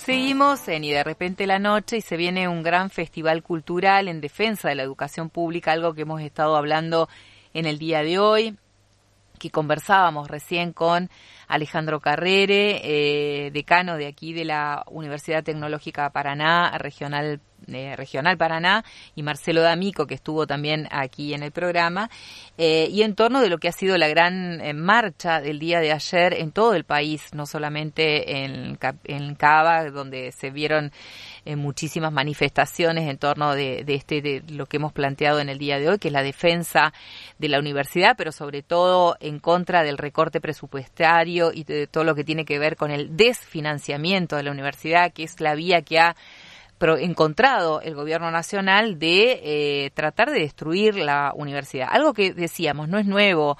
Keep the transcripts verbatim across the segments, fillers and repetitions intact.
Seguimos en Y de repente la noche y se viene un gran festival cultural en defensa de la educación pública, algo que hemos estado hablando en el día de hoy, que conversábamos recién con Alejandro Carrere, eh, decano de aquí de la Universidad Tecnológica Paraná, regional Eh, Regional Paraná, y Marcelo D'Amico, que estuvo también aquí en el programa, eh, y en torno de lo que ha sido la gran eh, marcha del día de ayer en todo el país, no solamente en, en Cava, donde se vieron eh, muchísimas manifestaciones en torno de, de este de lo que hemos planteado en el día de hoy, que es la defensa de la universidad, pero sobre todo en contra del recorte presupuestario y de todo lo que tiene que ver con el desfinanciamiento de la universidad, que es la vía que ha encontrado el gobierno nacional de eh, tratar de destruir la universidad. Algo que decíamos, no es nuevo.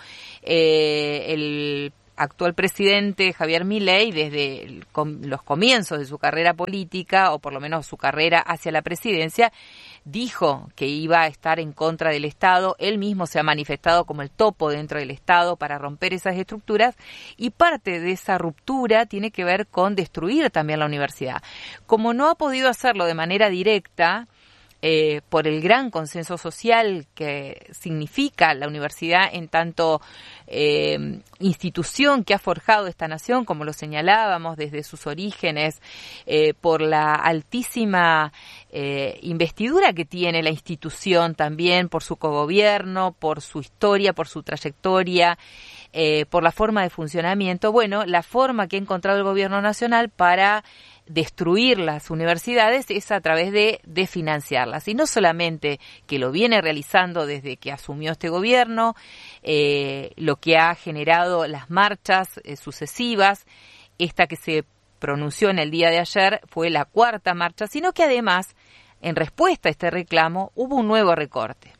Eh, el actual presidente Javier Milei, desde el, com, los comienzos de su carrera política, o por lo menos su carrera hacia la presidencia, dijo que iba a estar en contra del Estado. Él mismo se ha manifestado como el topo dentro del Estado para romper esas estructuras, y parte de esa ruptura tiene que ver con destruir también la universidad. Como no ha podido hacerlo de manera directa, eh, por el gran consenso social que significa la universidad en tanto eh, institución que ha forjado esta nación, como lo señalábamos desde sus orígenes, eh, por la altísima eh, investidura que tiene la institución también, por su cogobierno, por su historia, por su trayectoria, eh, por la forma de funcionamiento. Bueno, la forma que ha encontrado el gobierno nacional para destruir las universidades es a través de, de financiarlas, y no solamente que lo viene realizando desde que asumió este gobierno, eh, lo que ha generado las marchas eh, sucesivas, esta que se pronunció en el día de ayer fue la cuarta marcha, sino que además, en respuesta a este reclamo, hubo un nuevo recorte.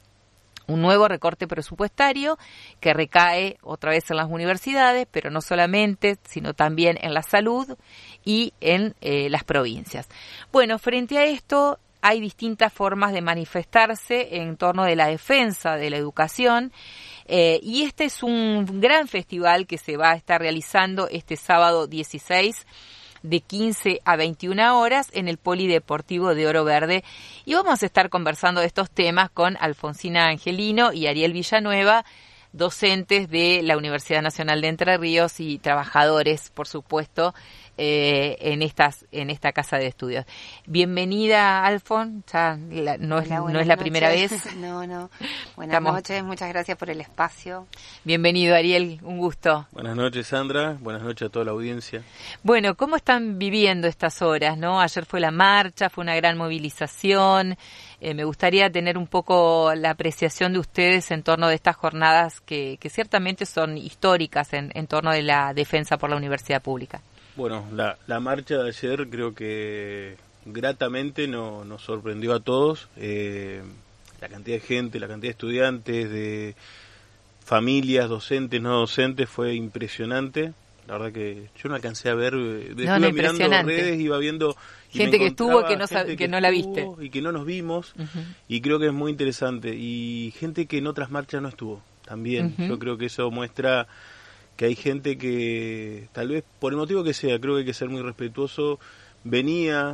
Un nuevo recorte presupuestario que recae otra vez en las universidades, pero no solamente, sino también en la salud y en eh, las provincias. Bueno, frente a esto hay distintas formas de manifestarse en torno de la defensa de la educación, eh, y este es un gran festival que se va a estar realizando este sábado dieciséis de quince a veintiuna horas en el Polideportivo de Oro Verde, y vamos a estar conversando de estos temas con Alfonsina Angelino y Ariel Villanueva, docentes de la Universidad Nacional de Entre Ríos y trabajadores, por supuesto, eh, en estas en esta casa de estudios. Bienvenida, Alfon. Ya la, no, es, Hola, no es la primera noches. vez. No, no. Buenas Estamos... noches, muchas gracias por el espacio. Bienvenido, Ariel, un gusto. Buenas noches, Sandra. Buenas noches a toda la audiencia. Bueno, ¿cómo están viviendo estas horas, no? Ayer fue la marcha, fue una gran movilización. Eh, me gustaría tener un poco la apreciación de ustedes en torno de estas jornadas que, que ciertamente son históricas en, en torno de la defensa por la universidad pública. Bueno, la, la marcha de ayer creo que gratamente no, nos sorprendió a todos. Eh, la cantidad de gente, la cantidad de estudiantes, de familias, docentes, no docentes, fue impresionante. La verdad que yo no alcancé a ver, eh, no, iba no, mirando redes, iba viendo... Gente que estuvo que no, que, que no la viste. Y que no nos vimos, uh-huh. Y creo que es muy interesante. Y gente que en otras marchas no estuvo, también. Uh-huh. Yo creo que eso muestra que hay gente que, tal vez por el motivo que sea, creo que hay que ser muy respetuoso, venía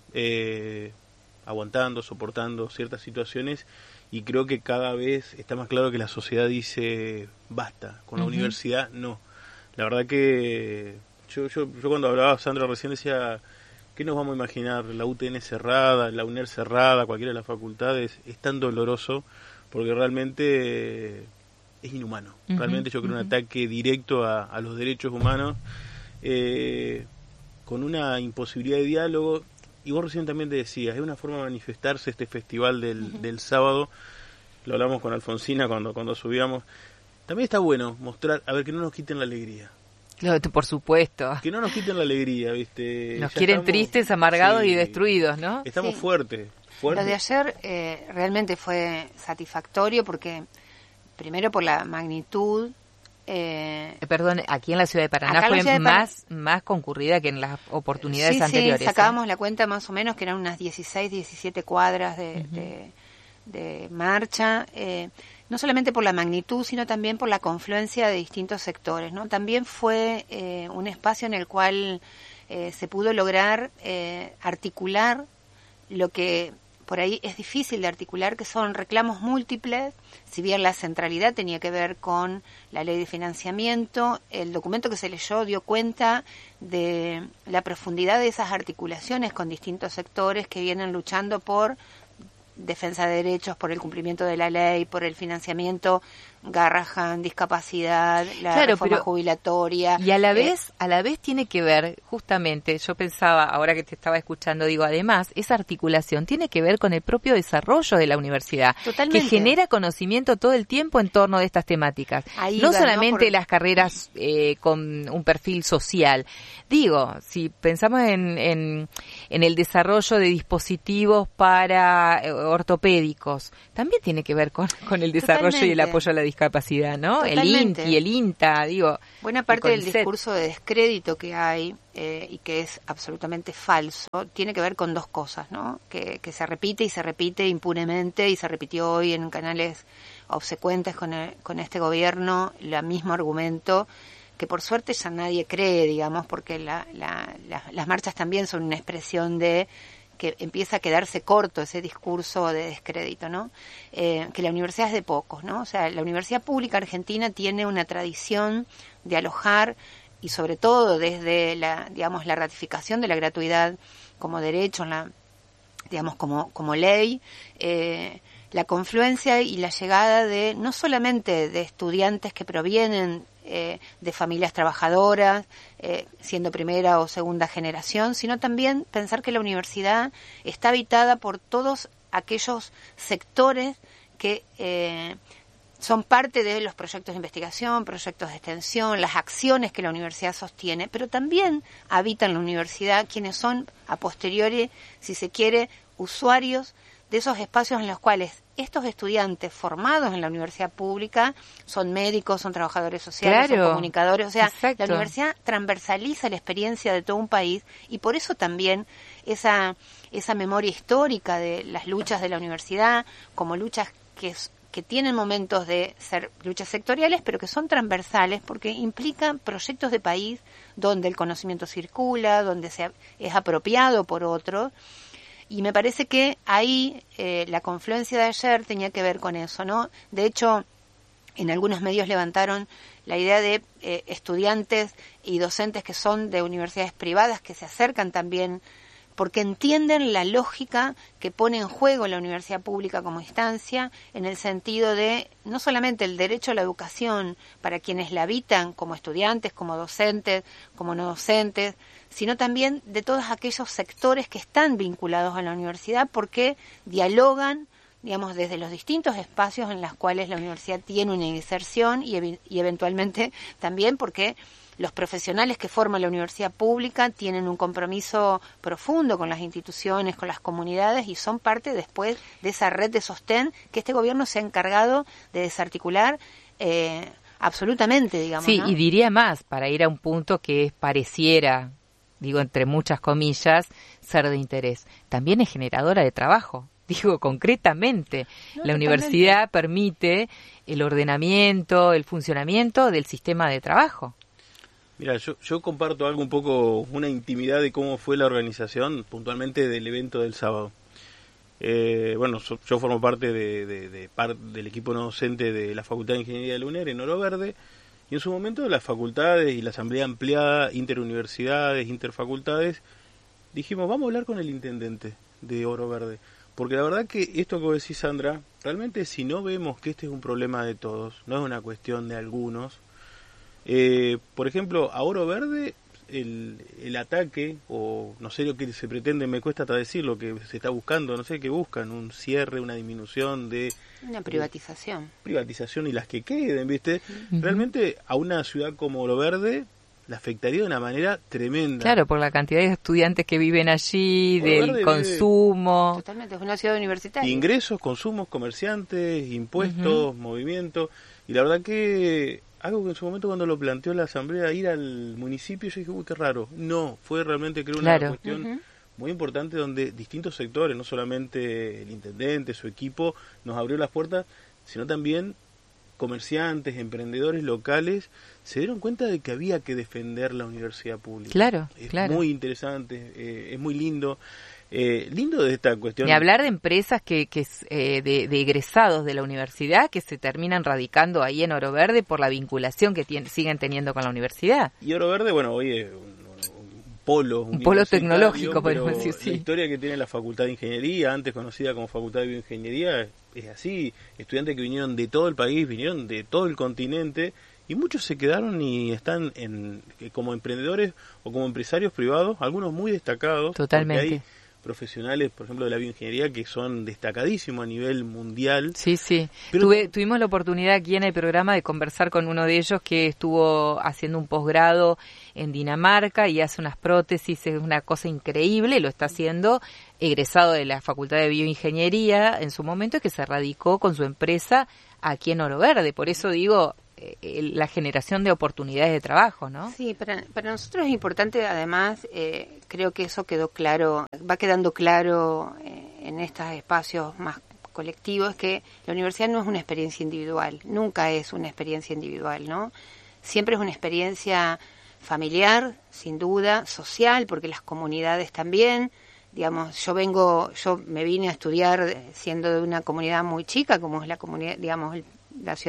eh, aguantando, soportando ciertas situaciones, y creo que cada vez está más claro que la sociedad dice, basta, con la uh-huh. universidad no. La verdad que yo, yo, yo cuando hablaba, Sandra recién decía, ¿qué nos vamos a imaginar? La U T N cerrada, la U N E R cerrada, cualquiera de las facultades, es tan doloroso, porque realmente es inhumano. Uh-huh, realmente yo creo uh-huh. un ataque directo a, a los derechos humanos, eh, con una imposibilidad de diálogo. Y vos recién también te decías, es una forma de manifestarse este festival del, uh-huh. del sábado. Lo hablamos con Alfonsina cuando, cuando subíamos. También está bueno mostrar, a ver, que no nos quiten la alegría. Claro, por supuesto. Que no nos quiten la alegría, ¿viste? Nos ya quieren estamos, tristes, amargados sí, y destruidos, ¿no? Estamos sí. fuertes, fuertes. Lo de ayer eh, realmente fue satisfactorio porque, primero por la magnitud... Eh, eh, perdón, aquí en la ciudad de Paraná fue de más, Paraná. más concurrida que en las oportunidades sí, anteriores. Sí, sacábamos ¿eh? la cuenta más o menos que eran unas dieciséis, diecisiete cuadras de, uh-huh. de, de marcha, eh, no solamente por la magnitud, sino también por la confluencia de distintos sectores, ¿no? También fue eh, un espacio en el cual eh, se pudo lograr eh, articular lo que por ahí es difícil de articular, que son reclamos múltiples. Si bien la centralidad tenía que ver con la ley de financiamiento, el documento que se leyó dio cuenta de la profundidad de esas articulaciones con distintos sectores que vienen luchando por defensa de derechos, por el cumplimiento de la ley, por el financiamiento, Garrahan, discapacidad, la claro, reforma pero, jubilatoria. Y a la eh, vez, a la vez tiene que ver, justamente, yo pensaba, ahora que te estaba escuchando, digo, además, esa articulación tiene que ver con el propio desarrollo de la universidad, Totalmente. que genera conocimiento todo el tiempo en torno de estas temáticas. Ahí no va, solamente ¿no? Por... las carreras eh, con un perfil social. Digo, si pensamos en, en, en el desarrollo de dispositivos para eh, ortopédicos, también tiene que ver con, con el desarrollo Totalmente. y el apoyo a la discapacidad, ¿no? Totalmente. El I N T I, el INTA, digo. Buena parte del discurso de descrédito que hay eh, y que es absolutamente falso tiene que ver con dos cosas, ¿no? Que, que se repite y se repite impunemente y se repitió hoy en canales obsecuentes con, el, con este gobierno, el mismo argumento que por suerte ya nadie cree, digamos, porque la, la, la, las marchas también son una expresión de que empieza a quedarse corto ese discurso de descrédito, ¿no? Eh, que la universidad es de pocos, ¿no? O sea, la Universidad Pública Argentina tiene una tradición de alojar, y sobre todo desde la, digamos, la ratificación de la gratuidad como derecho, en la, digamos, como, como ley, eh, la confluencia y la llegada de, no solamente de estudiantes que provienen Eh, de familias trabajadoras, eh, siendo primera o segunda generación, sino también pensar que la universidad está habitada por todos aquellos sectores que eh, son parte de los proyectos de investigación, proyectos de extensión, las acciones que la universidad sostiene, pero también habitan la universidad quienes son a posteriori, si se quiere, usuarios de esos espacios en los cuales estos estudiantes formados en la universidad pública son médicos, son trabajadores sociales, claro, son comunicadores, o sea, exacto. La universidad transversaliza la experiencia de todo un país y por eso también esa esa memoria histórica de las luchas de la universidad como luchas que que tienen momentos de ser luchas sectoriales, pero que son transversales porque implican proyectos de país donde el conocimiento circula, donde se es apropiado por otros. Y me parece que ahí eh, la confluencia de ayer tenía que ver con eso, ¿no? De hecho, en algunos medios levantaron la idea de eh, estudiantes y docentes que son de universidades privadas que se acercan también porque entienden la lógica que pone en juego la universidad pública como instancia, en el sentido de no solamente el derecho a la educación para quienes la habitan como estudiantes, como docentes, como no docentes, sino también de todos aquellos sectores que están vinculados a la universidad porque dialogan, digamos, desde los distintos espacios en los cuales la universidad tiene una inserción y, ev- y eventualmente también porque los profesionales que forman la universidad pública tienen un compromiso profundo con las instituciones, con las comunidades y son parte después de esa red de sostén que este gobierno se ha encargado de desarticular eh, absolutamente, digamos. Sí, ¿no? y diría más, para ir a un punto que pareciera, digo entre muchas comillas, ser de interés. También es generadora de trabajo. Digo, concretamente, No, la totalmente. universidad permite el ordenamiento, el funcionamiento del sistema de trabajo. Mira, yo, yo comparto algo un poco, una intimidad de cómo fue la organización puntualmente del evento del sábado. Eh, bueno, so, yo formo parte de, de, de par, del equipo no docente de la Facultad de Ingeniería de la UNER en Oro Verde, y en su momento las facultades y la asamblea ampliada, interuniversidades, interfacultades, dijimos, vamos a hablar con el intendente de Oro Verde, porque la verdad que esto que vos decís, Sandra, realmente si no vemos que este es un problema de todos, no es una cuestión de algunos. Eh, por ejemplo, a Oro Verde el, el ataque, o no sé lo que se pretende, me cuesta hasta decir lo que se está buscando, no sé qué buscan, un cierre, una disminución de... Una privatización. De, privatización y las que queden, ¿viste? Uh-huh. Realmente a una ciudad como Oro Verde la afectaría de una manera tremenda. Claro, por la cantidad de estudiantes que viven allí, Oro del Verde consumo. Totalmente, es una ciudad universitaria. Ingresos, consumos, comerciantes, impuestos, uh-huh. movimiento, y la verdad que... Algo que en su momento cuando lo planteó la asamblea, ir al municipio, yo dije, uy, qué raro. No, fue realmente creo una claro. cuestión uh-huh. muy importante donde distintos sectores, no solamente el intendente, su equipo, nos abrió las puertas, sino también comerciantes, emprendedores locales se dieron cuenta de que había que defender la universidad pública. Claro, es claro. muy interesante, eh, es muy lindo. Eh, lindo de esta cuestión. Ni hablar de empresas que, que eh, de, de egresados de la universidad que se terminan radicando ahí en Oro Verde por la vinculación que tiene, siguen teniendo con la universidad. Y Oro Verde, bueno, hoy es un, un polo. Un polo tecnológico, podemos pero decir, sí. La historia que tiene la Facultad de Ingeniería, antes conocida como Facultad de Bioingeniería, es así. Estudiantes que vinieron de todo el país, vinieron de todo el continente, y muchos se quedaron y están en como emprendedores o como empresarios privados, algunos muy destacados. Totalmente. Profesionales, por ejemplo, de la bioingeniería que son destacadísimos a nivel mundial. Sí, sí. Pero Tuve, tuvimos la oportunidad aquí en el programa de conversar con uno de ellos que estuvo haciendo un posgrado en Dinamarca y hace unas prótesis, es una cosa increíble, lo está haciendo egresado de la Facultad de Bioingeniería en su momento, que se radicó con su empresa aquí en Oro Verde. Por eso digo, la generación de oportunidades de trabajo, ¿no? Sí, para, para nosotros es importante, además, eh, creo que eso quedó claro, va quedando claro eh, en estos espacios más colectivos, que la universidad no es una experiencia individual, nunca es una experiencia individual, ¿no? Siempre es una experiencia familiar, sin duda, social, porque las comunidades también, digamos, yo vengo, yo me vine a estudiar siendo de una comunidad muy chica, como es la comunidad, digamos, la ciudad